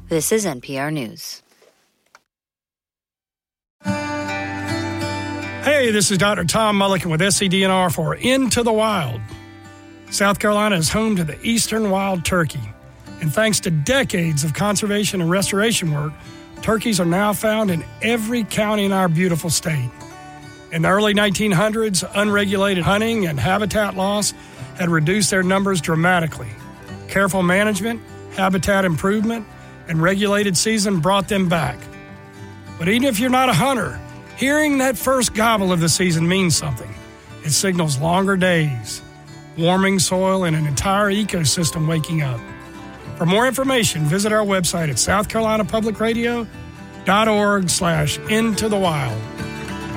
This is NPR News. Hey, this is Dr. Tom Mulliken with SCDNR for Into the Wild. South Carolina is home to the eastern wild turkey. And thanks to decades of conservation and restoration work, turkeys are now found in every county in our beautiful state. In the early 1900s, unregulated hunting and habitat loss had reduced their numbers dramatically. Careful management, habitat improvement, and regulated season brought them back. But even if you're not a hunter, hearing that first gobble of the season means something. It signals longer days, warming soil, and an entire ecosystem waking up. For more information, visit our website at southcarolinapublicradio.org/intothewild.